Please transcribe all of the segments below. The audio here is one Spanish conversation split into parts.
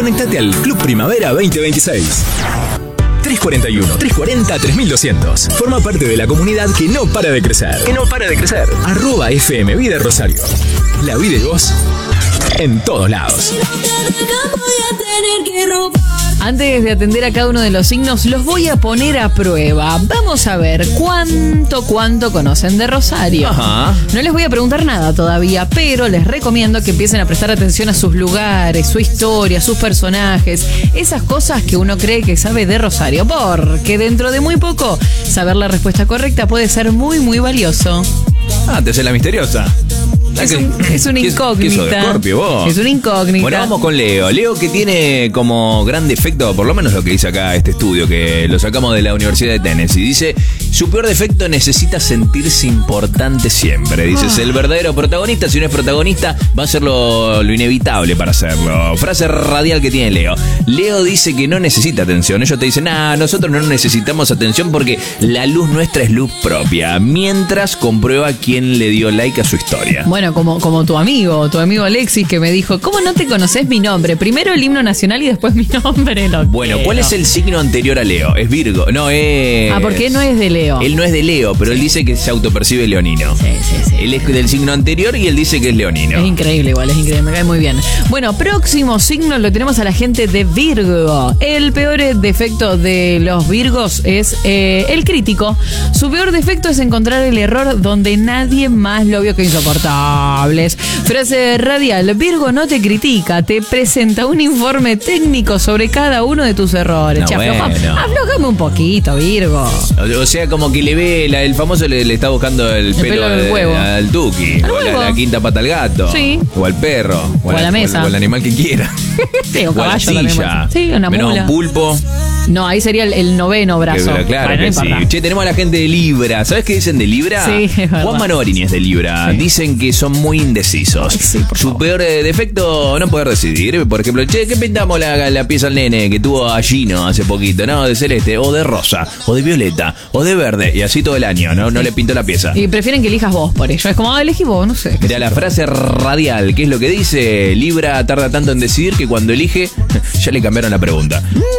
Conectate al Club Primavera 2026. 341-340-3200. Forma parte de la comunidad que no para de crecer. @FM Vida Rosario. La vida y vos en todos lados. Antes de atender a cada uno de los signos, los voy a poner a prueba. Vamos a ver cuánto conocen de Rosario. Ajá. No les voy a preguntar nada todavía, pero les recomiendo que empiecen a prestar atención a sus lugares, su historia, sus personajes, esas cosas que uno cree que sabe de Rosario, porque dentro de muy poco saber la respuesta correcta puede ser muy, muy valioso. Te hace la misteriosa. Es una incógnita. ¿Qué sos de Scorpio, vos? Es una incógnita. Bueno, vamos con Leo. Leo, que tiene como gran defecto, por lo menos lo que dice acá este estudio, que lo sacamos de la Universidad de Tennessee. Dice, su peor defecto: necesita sentirse importante siempre. Dice, es el verdadero protagonista. Si no es protagonista, va a ser lo inevitable para hacerlo. Frase radial que tiene Leo. Leo dice que no necesita atención. Ellos te dicen, nosotros no necesitamos atención porque la luz nuestra es luz propia. Mientras comprueba quién le dio like a su historia. Bueno, como tu amigo Alexis, que me dijo, ¿cómo no te conoces mi nombre? Primero el himno nacional y después mi nombre. Bueno, ¿cuál es el signo anterior a Leo? Es Virgo. No, es... porque no es de Leo. Él no es de Leo, pero él dice que se autopercibe leonino. Sí. Él es del signo anterior y él dice que es leonino. Es increíble, me cae muy bien. Bueno, próximo signo lo tenemos a la gente de Virgo. El peor defecto de los Virgos es el crítico. Su peor defecto es encontrar el error donde nadie más lo vio, que insoportable. Frase radial: Virgo no te critica, te presenta un informe técnico sobre cada uno de tus errores. Aflojame un poquito, Virgo. O sea, como que le ve, el famoso le está buscando el pelo del huevo al tuki, o la quinta pata al gato, sí, o al perro, o a la mesa, o al animal que quiera. Sí, o a la silla, sí, una menos mula. Un pulpo. No, ahí sería el noveno brazo. Claro que sí. Che, tenemos a la gente de Libra. ¿Sabes qué dicen de Libra? Sí, es verdad. Juan Manorini es de Libra. Sí. Dicen que son muy indecisos. Sí, su peor defecto: no poder decidir. Por ejemplo, ¿qué pintamos la pieza al nene que tuvo a Gino hace poquito? No, de celeste, o de rosa, o de violeta, o de verde. Y así todo el año, ¿no? No le pintó la pieza. Y prefieren que elijas vos por ello. Es como, elegí vos, no sé. Mira, la frase radial, ¿qué es lo que dice? Libra tarda tanto en decidir que cuando elige, ya le cambiaron la pregunta.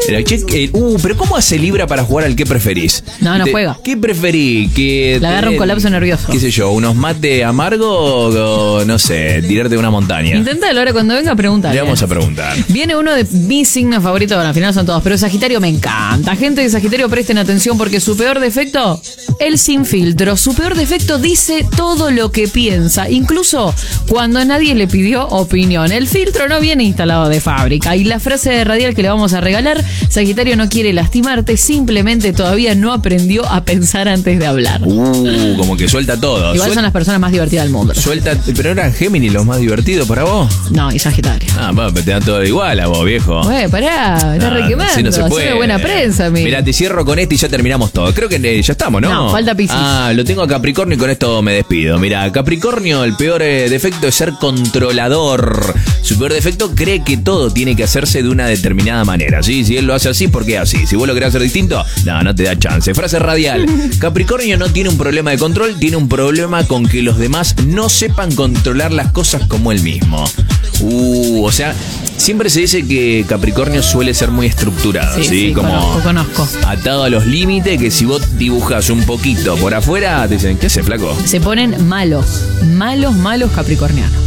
Pero ¿cómo hace Libra para jugar al qué preferís? No juega. ¿Qué preferí? Que le agarra un colapso nervioso. ¿Qué sé yo? ¿Unos mate amargo o no sé, tirarte de una montaña? Inténtalo ahora cuando venga a preguntar. Le vamos a preguntar. Viene uno de mis signos favoritos, bueno, al final son todos, pero Sagitario me encanta. Gente de Sagitario, presten atención porque su peor defecto, el sin filtro. Su peor defecto: dice todo lo que piensa, incluso cuando nadie le pidió opinión. El filtro no viene instalado de fábrica. Y la frase radial que le vamos a regalar: Sagitario no quiere lastimarte, simplemente todavía no aprendió a pensar antes de hablar. Como que suelta todo. Igual son las personas más divertidas del mundo. Pero eran Géminis los más divertidos para vos. No, y Sagitario. Bueno, te dan todo igual a vos, viejo. Pará, estás requemando. Sí, no se puede. Haceme buena prensa, amigo. Mirá, te cierro con este y ya terminamos todo. Creo que ya estamos, ¿no? No, falta Piscis. Lo tengo a Capricornio y con esto me despido. Mirá, Capricornio, el peor defecto es ser controlador. Su peor defecto: cree que todo tiene que hacerse de una determinada manera. ¿Sí? Si él lo hace así, ¿por qué así? Si vos lo querés hacer distinto, no te da chance. Frase radial: Capricornio no tiene un problema de control, tiene un problema con que los demás no sepan controlar las cosas como él mismo. O sea, siempre se dice que Capricornio suele ser muy estructurado, ¿sí? Como conozco. Atado a los límites, que si vos dibujás un poquito por afuera, te dicen, ¿qué hace, flaco? Se ponen malos capricornianos.